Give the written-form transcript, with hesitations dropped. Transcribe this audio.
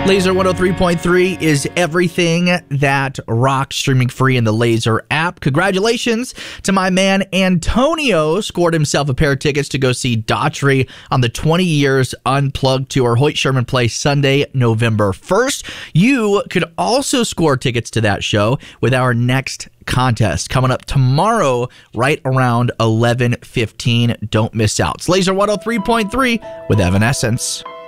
Laser 103.3 is everything that rocks, streaming free in the Laser app. Congratulations to my man Antonio. Scored himself a pair of tickets to go see Daughtry on the 20 Years Unplugged tour. Hoyt Sherman plays Sunday, November 1st. You could also score tickets to that show with our next contest coming up tomorrow right around 11:15. Don't miss out. It's Laser 103.3 with Evanescence.